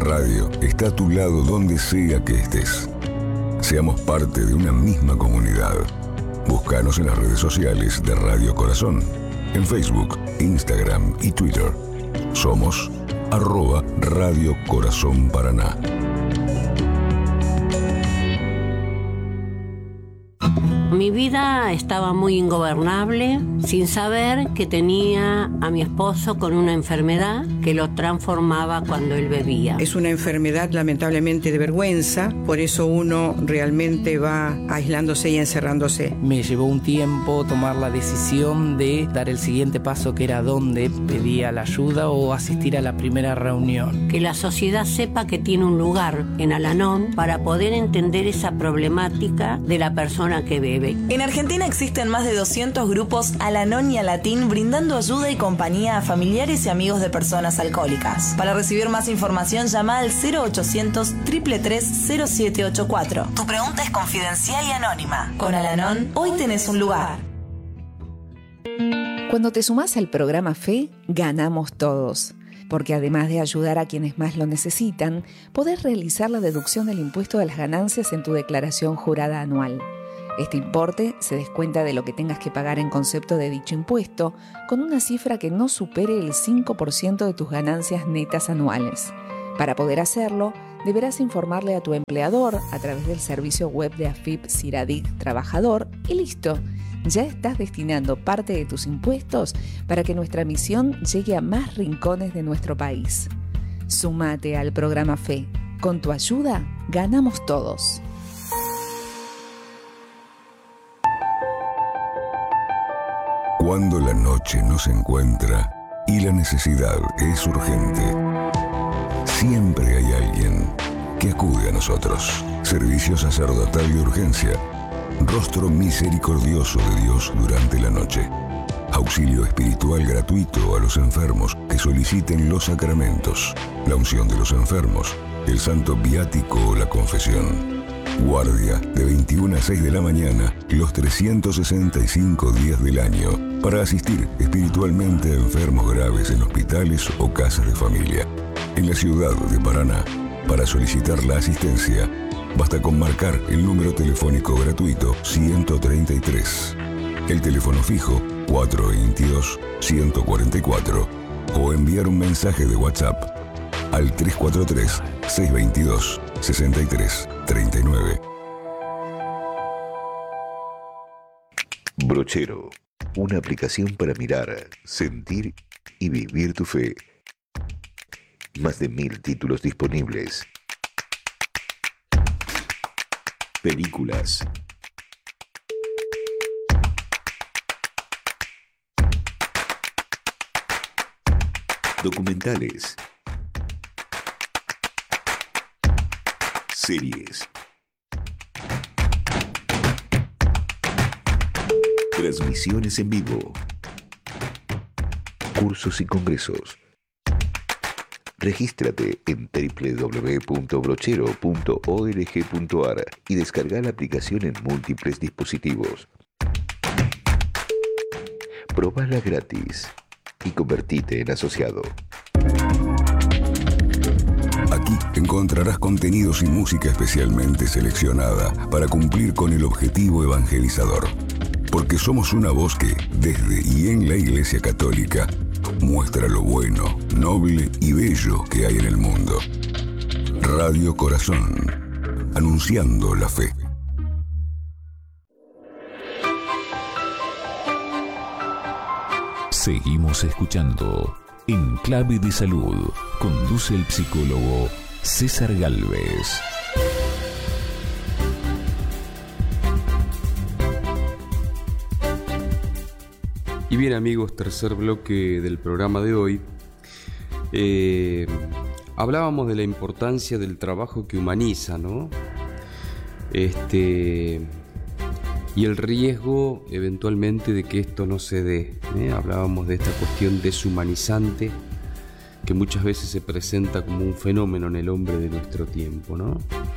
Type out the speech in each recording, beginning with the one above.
radio está a tu lado donde sea que estés. Seamos parte de una misma comunidad. Búscanos en las redes sociales de Radio Corazón, en Facebook, Instagram y Twitter. Somos @Radio Corazón Paraná. Mi vida estaba muy ingobernable, sin saber que tenía a mi esposo con una enfermedad que lo transformaba cuando él bebía. Es una enfermedad lamentablemente de vergüenza, por eso uno realmente va aislándose y encerrándose. Me llevó un tiempo tomar la decisión de dar el siguiente paso, que era dónde pedía la ayuda o asistir a la primera reunión. Que la sociedad sepa que tiene un lugar en Al-Anon para poder entender esa problemática de la persona que bebe. En Argentina existen más de 200 grupos Al-Anon y Alatín brindando ayuda y compañía a familiares y amigos de personas alcohólicas. Para recibir más información, llama al 0800 333 0784. Tu pregunta es confidencial y anónima. Con Al-Anon, hoy tenés un lugar. Cuando te sumás al programa FE, ganamos todos. Porque además de ayudar a quienes más lo necesitan, podés realizar la deducción del impuesto de las ganancias en tu declaración jurada anual. Este importe se descuenta de lo que tengas que pagar en concepto de dicho impuesto, con una cifra que no supere el 5% de tus ganancias netas anuales. Para poder hacerlo, deberás informarle a tu empleador a través del servicio web de AFIP Siradic Trabajador y listo. Ya estás destinando parte de tus impuestos para que nuestra misión llegue a más rincones de nuestro país. Súmate al programa FE. Con tu ayuda, ganamos todos. Cuando la noche nos encuentra y la necesidad es urgente, siempre hay alguien que acude a nosotros. Servicio sacerdotal de urgencia. Rostro misericordioso de Dios durante la noche. Auxilio espiritual gratuito a los enfermos que soliciten los sacramentos, la unción de los enfermos, el santo viático o la confesión. Guardia de 21 a 6 de la mañana, los 365 días del año, para asistir espiritualmente a enfermos graves en hospitales o casas de familia. En la ciudad de Paraná, para solicitar la asistencia, basta con marcar el número telefónico gratuito 133, el teléfono fijo 422-144 o enviar un mensaje de WhatsApp al 343-622-6339. Brochero, una aplicación para mirar, sentir y vivir tu fe. Más de 1000 títulos disponibles. Películas, documentales, series, transmisiones en vivo, cursos y congresos. Regístrate en www.brochero.org.ar y descarga la aplicación en múltiples dispositivos. Probala gratis y convertite en asociado. Aquí encontrarás contenidos y música especialmente seleccionada para cumplir con el objetivo evangelizador. Porque somos una voz que, desde y en la Iglesia Católica, muestra lo bueno, noble y bello que hay en el mundo. Radio Corazón, anunciando la fe. Seguimos escuchando En Clave de Salud. Conduce el psicólogo César Gálvez. Y bien, amigos, tercer bloque del programa de hoy. Hablábamos de la importancia del trabajo que humaniza, ¿no? Y el riesgo eventualmente de que esto no se dé. Hablábamos de esta cuestión deshumanizante que muchas veces se presenta como un fenómeno en el hombre de nuestro tiempo, ¿no?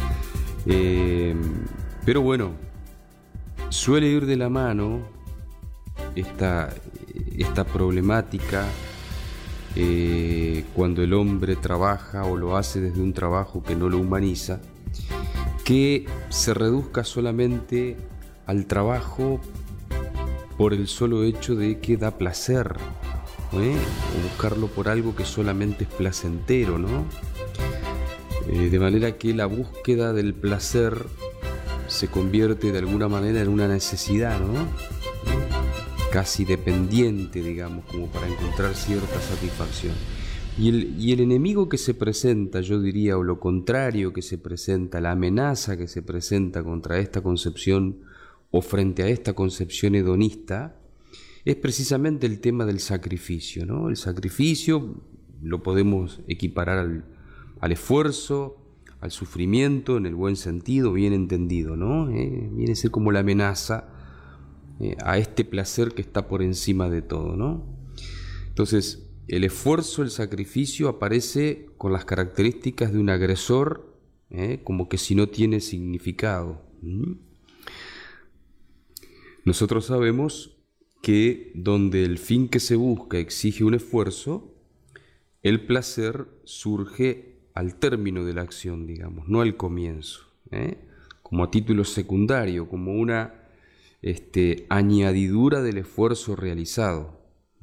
Pero bueno, suele ir de la mano esta problemática cuando el hombre trabaja o lo hace desde un trabajo que no lo humaniza, que se reduzca solamente al trabajo por el solo hecho de que da placer, o buscarlo por algo que solamente es placentero, ¿no? De manera que la búsqueda del placer se convierte de alguna manera en una necesidad, ¿no? Casi dependiente, digamos, como para encontrar cierta satisfacción. Y el enemigo que se presenta, yo diría, o lo contrario que se presenta, la amenaza que se presenta contra esta concepción o frente a esta concepción hedonista, es precisamente el tema del sacrificio, ¿no? El sacrificio lo podemos equiparar al esfuerzo, al sufrimiento, en el buen sentido, bien entendido, ¿no? Viene a ser como la amenaza a este placer que está por encima de todo, ¿no? Entonces, el esfuerzo, el sacrificio aparece con las características de un agresor, como que si no tiene significado. Nosotros sabemos que donde el fin que se busca exige un esfuerzo, el placer surge al término de la acción, digamos, no al comienzo, como a título secundario, como una añadidura del esfuerzo realizado.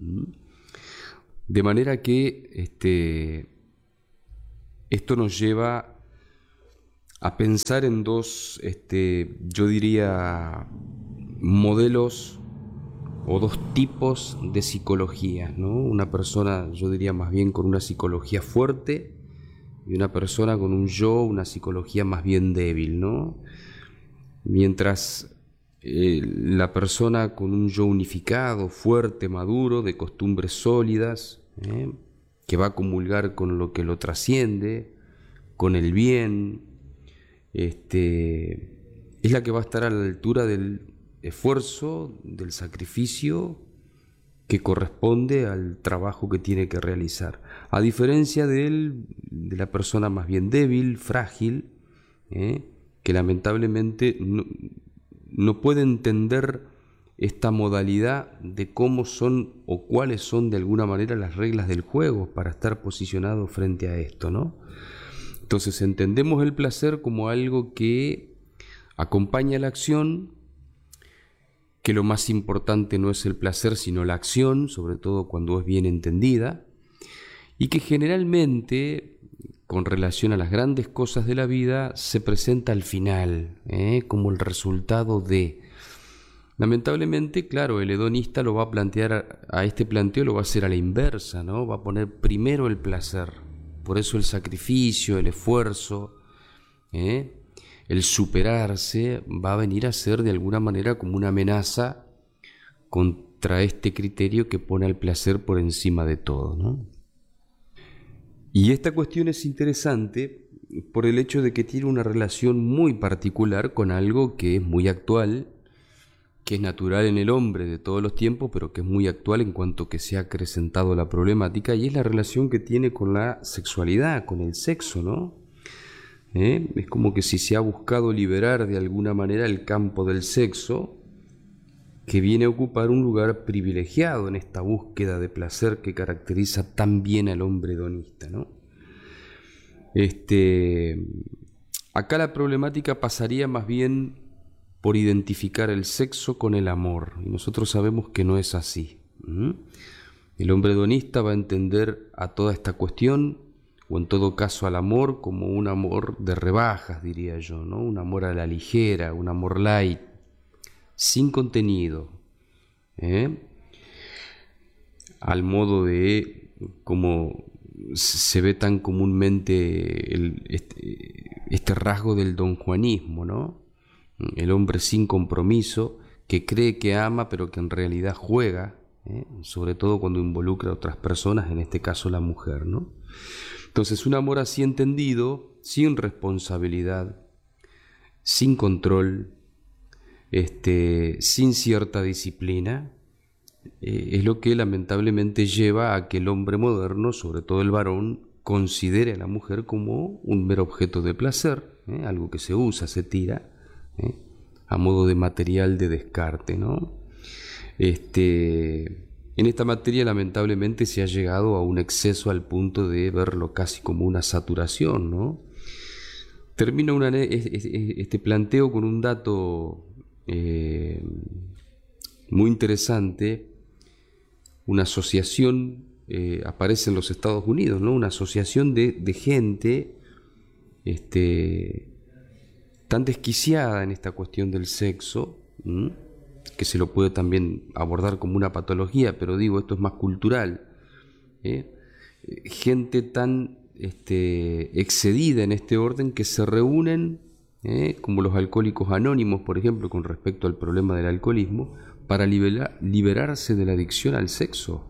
De manera que esto nos lleva a pensar en dos, yo diría, modelos o dos tipos de psicología, ¿no? Una persona, yo diría más bien con una psicología fuerte, y una persona con un yo, una psicología más bien débil, ¿no? Mientras la persona con un yo unificado, fuerte, maduro, de costumbres sólidas, que va a comulgar con lo que lo trasciende, con el bien, es la que va a estar a la altura del esfuerzo, del sacrificio que corresponde al trabajo que tiene que realizar, a diferencia de la persona más bien débil, frágil, que lamentablemente no puede entender esta modalidad de cómo son o cuáles son de alguna manera las reglas del juego para estar posicionado frente a esto, ¿no? Entonces entendemos el placer como algo que acompaña la acción, que lo más importante no es el placer sino la acción, sobre todo cuando es bien entendida, y que generalmente, con relación a las grandes cosas de la vida, se presenta al final, como el resultado de... Lamentablemente, claro, el hedonista lo va a plantear, a este planteo lo va a hacer a la inversa, ¿no? Va a poner primero el placer, por eso el sacrificio, el esfuerzo, el superarse va a venir a ser de alguna manera como una amenaza contra este criterio que pone al placer por encima de todo, ¿no? Y esta cuestión es interesante por el hecho de que tiene una relación muy particular con algo que es muy actual, que es natural en el hombre de todos los tiempos, pero que es muy actual en cuanto que se ha acrecentado la problemática, y es la relación que tiene con la sexualidad, con el sexo, ¿no? Es como que si se ha buscado liberar de alguna manera el campo del sexo, que viene a ocupar un lugar privilegiado en esta búsqueda de placer que caracteriza tan bien al hombre hedonista, ¿no? Acá la problemática pasaría más bien por identificar el sexo con el amor, y nosotros sabemos que no es así. El hombre hedonista va a entender a toda esta cuestión, o en todo caso al amor, como un amor de rebajas, diría yo, ¿no? Un amor a la ligera, un amor light, sin contenido, al modo de como se ve tan comúnmente este rasgo del donjuanismo, ¿no? El hombre sin compromiso, que cree que ama pero que en realidad juega, sobre todo cuando involucra a otras personas, en este caso la mujer, ¿no? Entonces un amor así entendido, sin responsabilidad, sin control, sin cierta disciplina, es lo que lamentablemente lleva a que el hombre moderno, sobre todo el varón, considere a la mujer como un mero objeto de placer, algo que se usa, se tira, a modo de material de descarte, ¿no? En esta materia lamentablemente se ha llegado a un exceso al punto de verlo casi como una saturación, ¿no? Termino este planteo con un dato muy interesante. Una asociación aparece en los Estados Unidos, ¿no? Una asociación de gente tan desquiciada en esta cuestión del sexo, que se lo puede también abordar como una patología, pero digo, esto es más cultural, gente tan excedida en este orden que se reúnen, como los alcohólicos anónimos, por ejemplo, con respecto al problema del alcoholismo, para liberarse de la adicción al sexo.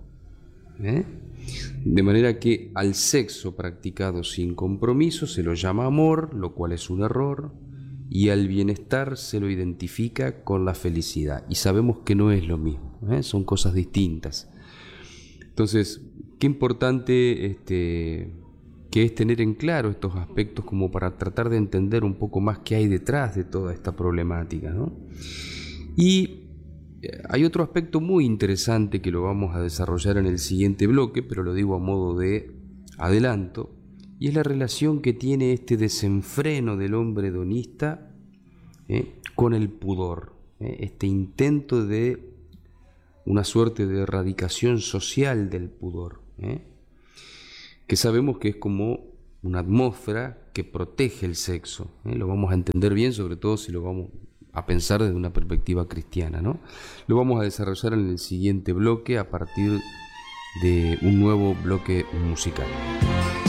De manera que al sexo practicado sin compromiso se lo llama amor, lo cual es un error, y al bienestar se lo identifica con la felicidad. Y sabemos que no es lo mismo, son cosas distintas. Entonces, qué importante que es tener en claro estos aspectos como para tratar de entender un poco más qué hay detrás de toda esta problemática, ¿no? Y hay otro aspecto muy interesante que lo vamos a desarrollar en el siguiente bloque, pero lo digo a modo de adelanto, y es la relación que tiene este desenfreno del hombre hedonista con el pudor, este intento de una suerte de erradicación social del pudor, que sabemos que es como una atmósfera que protege el sexo. Lo vamos a entender bien, sobre todo si lo vamos a pensar desde una perspectiva cristiana, ¿no? Lo vamos a desarrollar en el siguiente bloque a partir de un nuevo bloque musical.